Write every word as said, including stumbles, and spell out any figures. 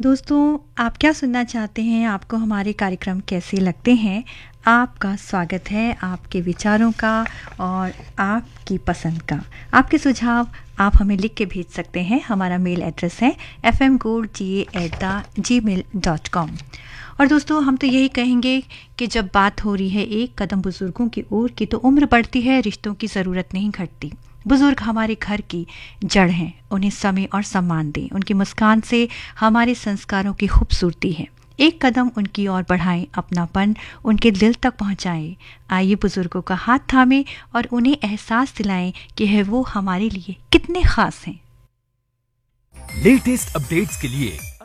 दोस्तों, आप क्या सुनना चाहते हैं? आपको हमारे कार्यक्रम कैसे लगते हैं? आपका स्वागत है, आपके विचारों का और आपकी पसंद का। आपके सुझाव आप हमें लिख के भेज सकते हैं। हमारा मेल एड्रेस है F M gold ji A at the ji mail dot com. और दोस्तों, हम तो यही कहेंगे कि जब बात हो रही है एक कदम बुजुर्गों की ओर की, तो उम्र बढ़ती है, रिश्तों की ज़रूरत नहीं घटती। बुजुर्ग हमारे घर की जड़ हैं, उन्हें समय और सम्मान दें। उनकी मुस्कान से हमारे संस्कारों की खूबसूरती है। एक कदम उनकी ओर बढ़ाएं, अपनापन उनके दिल तक पहुंचाएं। आइए बुजुर्गों का हाथ थामें और उन्हें एहसास दिलाएं कि है वो हमारे लिए कितने खास हैं। लेटेस्ट अपडेट्स के लिए